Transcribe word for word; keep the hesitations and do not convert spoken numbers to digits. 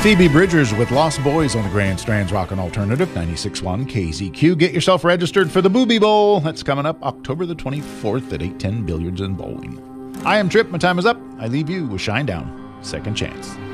Phoebe Bridgers with Lost Boys on the Grand Strands Rock and Alternative, ninety-six point one K Z Q. Get yourself registered for the Booby Bowl. That's coming up October the twenty-fourth at eight ten Billiards and Bowling. I am Trip. My time is up. I leave you with Shinedown, Second Chance.